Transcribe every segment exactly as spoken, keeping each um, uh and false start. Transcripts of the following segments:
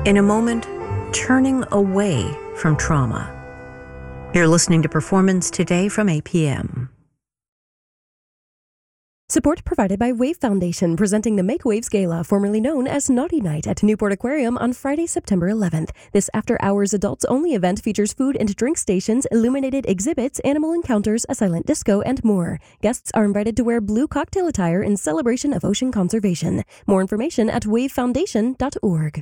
In a moment, turning away from trauma. You're listening to Performance Today from A P M. Support provided by Wave Foundation, presenting the Make Waves Gala, formerly known as Naughty Night, at Newport Aquarium on Friday, September eleventh. This after-hours adults-only event features food and drink stations, illuminated exhibits, animal encounters, a silent disco, and more. Guests are invited to wear blue cocktail attire in celebration of ocean conservation. More information at wave foundation dot org.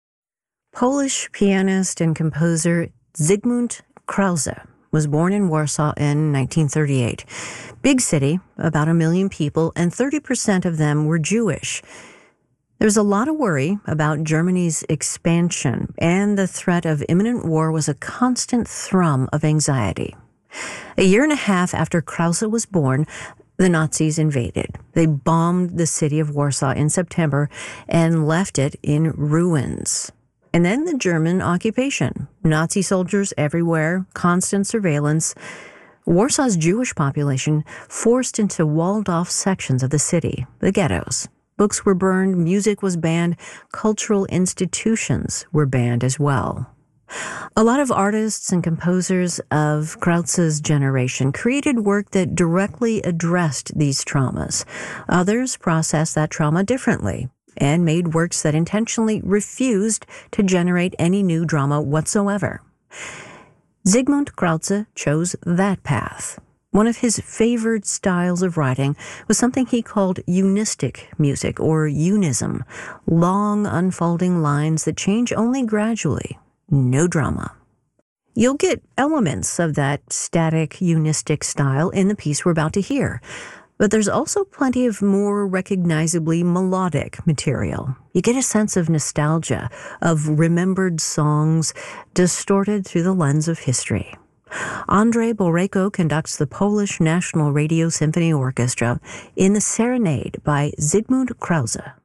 Polish pianist and composer Zygmunt Krause was born in Warsaw in nineteen thirty-eight. Big city, about a million people, and thirty percent of them were Jewish. There was a lot of worry about Germany's expansion, and the threat of imminent war was a constant thrum of anxiety. A year and a half after Krause was born, the Nazis invaded. They bombed the city of Warsaw in September and left it in ruins. And then the German occupation. Nazi soldiers everywhere, constant surveillance. Warsaw's Jewish population forced into walled-off sections of the city, the ghettos. Books were burned, music was banned, cultural institutions were banned as well. A lot of artists and composers of Krause's generation created work that directly addressed these traumas. Others processed that trauma differently and made works that intentionally refused to generate any new drama whatsoever. Zygmunt Krause chose that path. One of his favored styles of writing was something he called unistic music, or unism, long unfolding lines that change only gradually, no drama. You'll get elements of that static unistic style in the piece we're about to hear. But there's also plenty of more recognizably melodic material. You get a sense of nostalgia, of remembered songs distorted through the lens of history. Andrzej Borejko conducts the Polish National Radio Symphony Orchestra in the Serenade by Zygmunt Krause.